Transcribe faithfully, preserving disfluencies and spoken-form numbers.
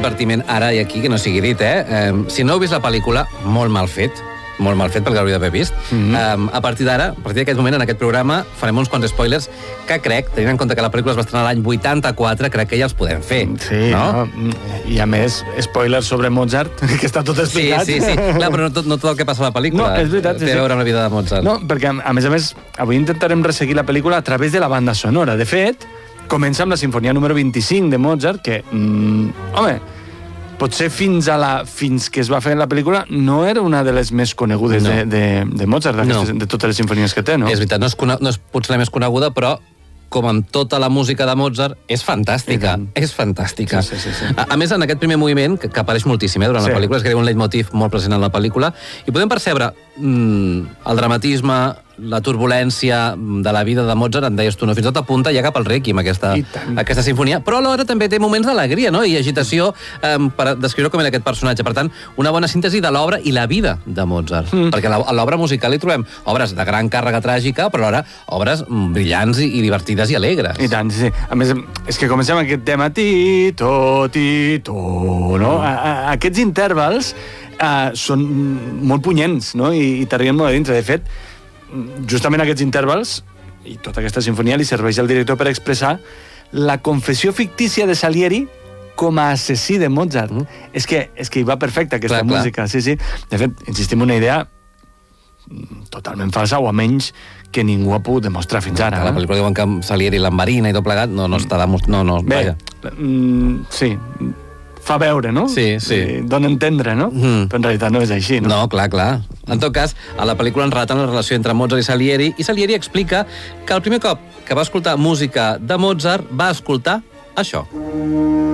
advertiment ara i aquí, que no sigui dit, eh? eh si no heu vist la pel·lícula, molt mal fet, molt mal fet perquè l'hauria d'haver vist. Mm -hmm. um, a partir d'ara, a partir d'aquest moment, en aquest programa, farem uns quants spoilers que crec, tenint en compte que la pel·lícula es va estrenar l'any vuitanta-quatre, crec que ja els podem fer. Sí, no? no? I a més, spoilers sobre Mozart, que està tot explicat. Sí, sí, sí. Clar, però no tot, no tot el que passa a la pel·lícula no, és veritat, té sí, a veure sí. amb la vida de Mozart. No, perquè, a més a més, avui intentarem resseguir la pel·lícula a través de la banda sonora. De fet, comença amb la sinfonia número vint-i-cinc de Mozart, que, mm, home, potser fins a la fins que es va fer en la pel·lícula no era una de les més conegudes no. de, de, de Mozart, no. de totes les sinfonies que té, no? És veritat, no és, no és potser la més coneguda, però com amb tota la música de Mozart, és fantàstica. És fantàstica. Sí, sí, sí, sí. A, a més, en aquest primer moviment, que, que apareix moltíssim eh, durant sí. la pel·lícula, és que hi ha un leitmotiv molt present en la pel·lícula, i podem percebre mm, el dramatisme, la turbulència de la vida de Mozart, en deies tu, no? Fins tot apunta ja cap al Requiem, aquesta, aquesta sinfonia, però alhora també té moments d'alegria, no? I agitació eh, per descriure com era aquest personatge. Per tant, una bona síntesi de l'obra i la vida de Mozart. Mm. Perquè a l'obra musical hi trobem obres de gran càrrega tràgica, però alhora obres brillants i, i divertides i alegres. I tant, sí. A més, és que comencem aquest tema tito, tito, no? A, a, aquests intervals uh, són molt punyents, no? I, i t'arriben molt a dintre. De fet, justament aquests intervals i tota aquesta sinfonia li serveix al director per expressar la confessió fictícia de Salieri com a assassí de Mozart. Mm. És, que, és que hi va perfecta aquesta clar, música. Clar. Sí, sí. De fet, insistim en una idea totalment falsa, o almenys que ningú ha pogut demostrar fins ara. A la pel·lícula diuen que Salieri l'enverina i tot plegat, no, no està demostrat. No, no, Bé, mm, sí, fa veure, no? Sí, sí. Eh, dona a entendre, no? Mm. Però en realitat no és així, no? No, clar, clar. En tot cas, a la pel·lícula ens relaten la relació entre Mozart i Salieri, i Salieri explica que el primer cop que va escoltar música de Mozart va escoltar això.